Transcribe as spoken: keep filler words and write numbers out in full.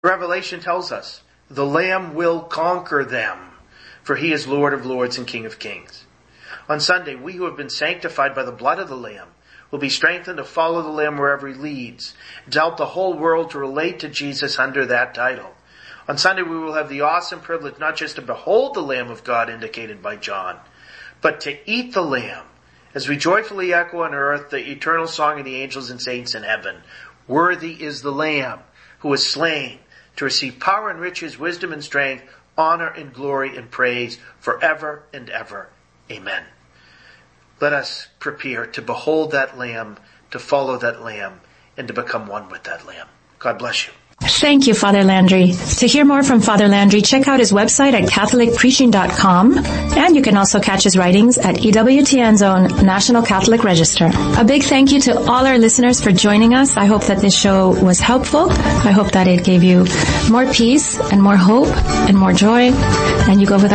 Revelation tells us, the Lamb will conquer them, for he is Lord of lords and King of kings. On Sunday, we who have been sanctified by the blood of the Lamb will be strengthened to follow the Lamb wherever he leads, and to help the whole world to relate to Jesus under that title. On Sunday, we will have the awesome privilege not just to behold the Lamb of God indicated by John, but to eat the Lamb, as we joyfully echo on earth the eternal song of the angels and saints in heaven. Worthy is the Lamb who was slain to receive power and riches, wisdom and strength, honor and glory and praise forever and ever. Amen. Let us prepare to behold that Lamb, to follow that Lamb, and to become one with that Lamb. God bless you. Thank you, Father Landry. To hear more from Father Landry, check out his website at catholic preaching dot com, and you can also catch his writings at E W T N's own National Catholic Register. A big thank you to all our listeners for joining us. I hope that this show was helpful. I hope that it gave you more peace and more hope and more joy, and you go with